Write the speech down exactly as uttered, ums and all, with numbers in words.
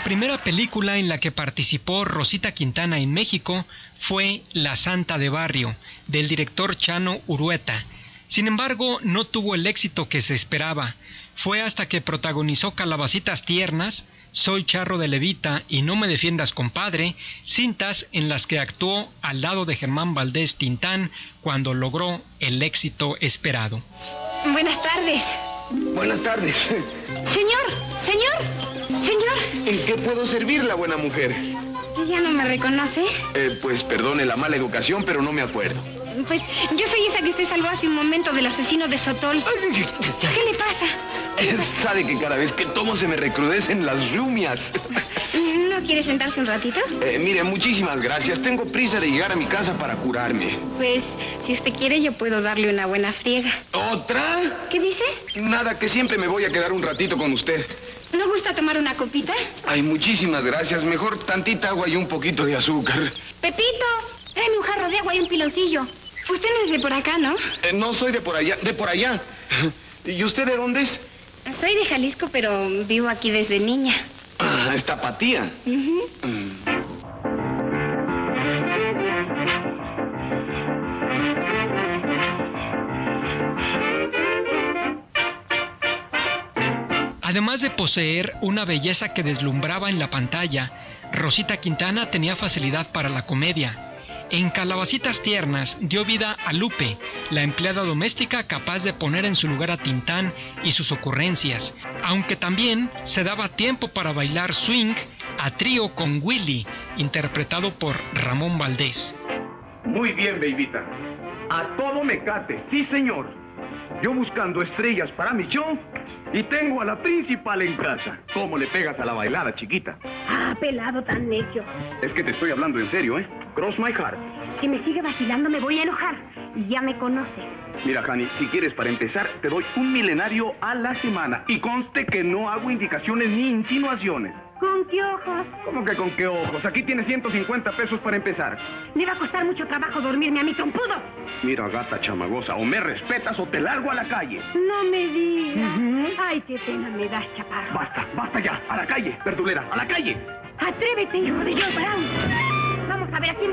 La primera película en la que participó Rosita Quintana en México fue La Santa de Barrio, del director Chano Urueta. Sin embargo, no tuvo el éxito que se esperaba. Fue hasta que protagonizó Calabacitas Tiernas, Soy Charro de Levita y No me defiendas, compadre, cintas en las que actuó al lado de Germán Valdés Tintán, cuando logró el éxito esperado. Buenas tardes. Buenas tardes. Señor, señor, señor. ¿En qué puedo servirla, buena mujer? ¿Ya no me reconoce? Eh, pues perdone la mala educación, pero no me acuerdo. Pues yo soy esa que usted salvó hace un momento del asesino de Sotol. ¿Qué le pasa? Eh, sabe que cada vez que tomo se me recrudecen las rumias. ¿No quiere sentarse un ratito? Eh, mire, muchísimas gracias. Tengo prisa de llegar a mi casa para curarme. Pues, si usted quiere, yo puedo darle una buena friega. ¿Otra? ¿Qué dice? Nada, que siempre me voy a quedar un ratito con usted. ¿No gusta tomar una copita? Ay, muchísimas gracias. Mejor tantita agua y un poquito de azúcar. Pepito, tráeme un jarro de agua y un piloncillo. Usted no es de por acá, ¿no? Eh, no soy de por allá, de por allá. ¿Y usted de dónde es? Soy de Jalisco, pero vivo aquí desde niña. Ah, es tapatía. Uh-huh. Mm. Además de poseer una belleza que deslumbraba en la pantalla, Rosita Quintana tenía facilidad para la comedia. En Calabacitas Tiernas dio vida a Lupe, la empleada doméstica capaz de poner en su lugar a Tintán y sus ocurrencias, aunque también se daba tiempo para bailar swing a trío con Willy, interpretado por Ramón Valdés. Muy bien, babyita. A todo mecate, sí señor. Yo buscando estrellas para mi show y tengo a la principal en casa. ¿Cómo le pegas a la bailada, chiquita? Ah, pelado tan necio. Es que te estoy hablando en serio, ¿eh? Cross my heart. Si me sigue vacilando me voy a enojar. Y ya me conoce. Mira, Hani, si quieres para empezar, te doy un milenario a la semana. Y conste que no hago indicaciones ni insinuaciones. ¿Con qué ojos? ¿Cómo que con qué ojos? Aquí tienes ciento cincuenta pesos para empezar. Me va a costar mucho trabajo dormirme a mi trompudo. Mira, gata chamagosa, o me respetas o te largo a la calle. No me digas. Uh-huh. Ay, qué pena me das, chaparro. Basta, basta ya. A la calle, verdulera, a la calle. Atrévete, hijo de Joe Brown. Vamos a ver a quién